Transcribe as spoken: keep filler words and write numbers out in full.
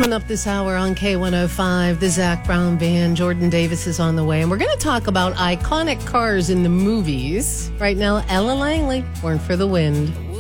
Coming up this hour on K one oh five, the Zach Brown Band. Jordan Davis is on the way. And we're going to talk about iconic cars in the movies. Right now, Ella Langley, Born for the Wind.